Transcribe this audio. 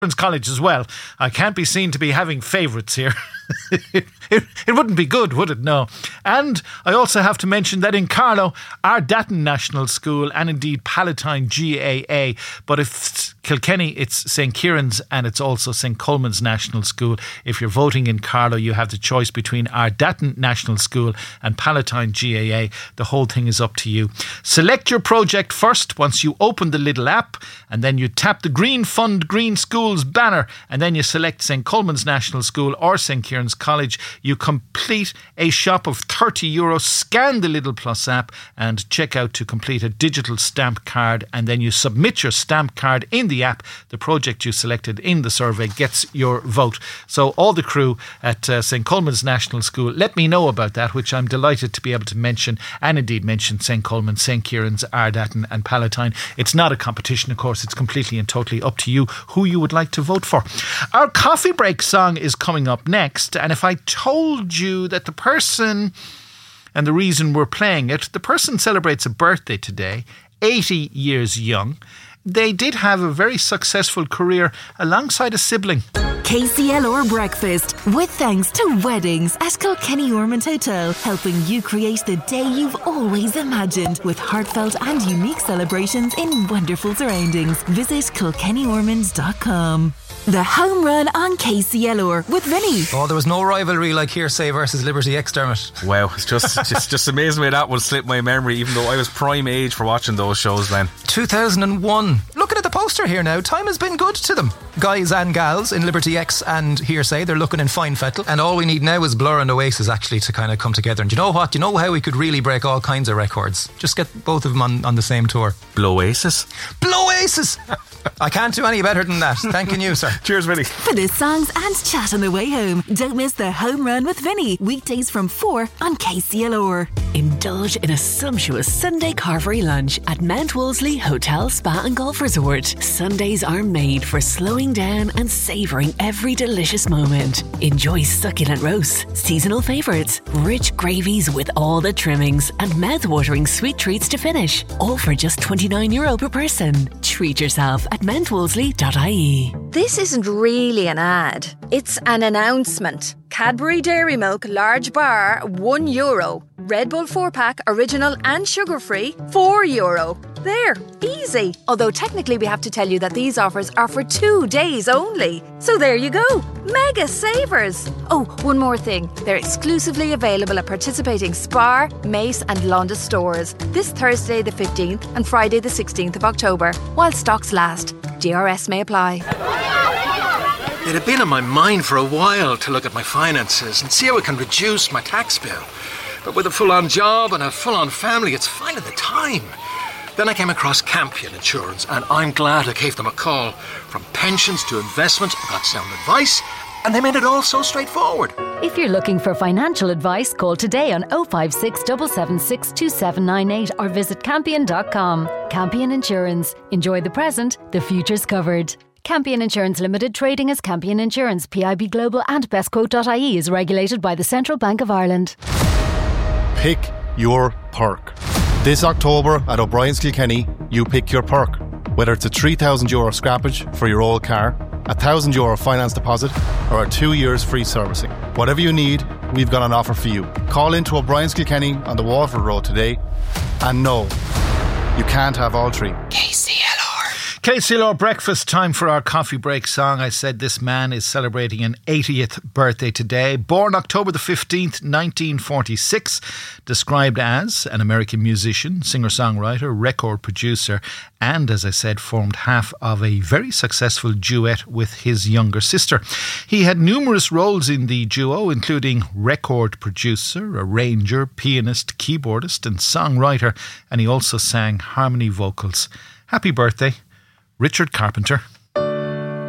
College as well. I can't be seen to be having favourites here. It wouldn't be good, would it? No. And I also have to mention that in Carlow, Ardatton National School and indeed Palatine GAA, but if it's Kilkenny, it's St. Kieran's and it's also St. Colman's National School. If you're voting in Carlow, you have the choice between Ardatton National School and Palatine GAA. The whole thing is up to you. Select your project first once you open the little app, and then you tap the Green Fund Green Schools banner, and then you select St. Colman's National School or St. Kieran's College. You complete a shop of €30, scan the Little Plus app and check out to complete a digital stamp card, and then you submit your stamp card in the app. The project you selected in the survey gets your vote. So all the crew at St. Colman's National School, let me know about that, which I'm delighted to be able to mention, and indeed mention St. Colman's, St. Kieran's, Ardatton and Palatine. It's not a competition, of course. It's completely and totally up to you who you would like to vote for. Our coffee break song is coming up next, and if I told you that the person and the reason we're playing it, the person celebrates a birthday today, 80 years young. They did have a very successful career alongside a sibling. KCLR Breakfast, with thanks to Weddings at Kilkenny Ormond Hotel, helping you create the day you've always imagined with heartfelt and unique celebrations in wonderful surroundings. Visit kilkennyormonds.com. The home run on KCLR with Vinny. Oh, there was no rivalry like Hearsay versus Liberty X, Dermot. Wow, it's just amazing way that would slip my memory, even though I was prime age for watching those shows then. 2001. Looking at the poster here now, time has been good to them. Guys and gals in Liberty X and Hearsay, they're looking in fine fettle, and all we need now is Blur and Oasis actually to kind of come together. And do you know what? You know how we could really break all kinds of records? Just get both of them on the same tour. Bloasis? Bloasis! I can't do any better than that. Thanking you, sir. Cheers, Vinny. For the songs and chat on the way home, don't miss the home run with Vinny, weekdays from 4 on KCLR. Indulge in a sumptuous Sunday carvery lunch at Mount Wolseley Hotel, Spa and Golf Resort. Sundays are made for slowing down and savouring every delicious moment. Enjoy succulent roasts, seasonal favourites, rich gravies with all the trimmings, and mouth-watering sweet treats to finish. All for just €29 per person. Treat yourself at mountwolseley.ie. This isn't really an ad. It's an announcement. Cadbury Dairy Milk large bar €1. Red Bull 4-pack original and sugar-free €4. There, easy. Although technically we have to tell you that these offers are for 2 days only. So there you go. Mega savers. Oh, one more thing. They're exclusively available at participating Spar, Mace and Londa stores this Thursday the 15th and Friday the 16th of October, while stocks last. DRS may apply. It had been on my mind for a while to look at my finances and see how I can reduce my tax bill. But with a full-on job and a full-on family, it's finding the time. Then I came across Campion Insurance, and I'm glad I gave them a call. From pensions to investments, I got sound advice, and they made it all so straightforward. If you're looking for financial advice, call today on 056 776 2798 or visit campion.com. Campion Insurance. Enjoy the present, the future's covered. Campion Insurance Limited, trading as Campion Insurance, PIB Global and bestquote.ie is regulated by the Central Bank of Ireland. Pick your perk. This October at O'Brien's Kilkenny, you pick your perk. Whether it's a €3,000 scrappage for your old car, a €1,000 finance deposit, or a 2 years free servicing. Whatever you need, we've got an offer for you. Call into O'Brien's Kilkenny on the Waterford Road today. And no, you can't have all three. KCLR Breakfast, time for our coffee break song. I said this man is celebrating an 80th birthday today. Born October the 15th, 1946. Described as an American musician, singer-songwriter, record producer, and, as I said, formed half of a very successful duet with his younger sister. He had numerous roles in the duo, including record producer, arranger, pianist, keyboardist and songwriter, and he also sang harmony vocals. Happy birthday, Richard Carpenter.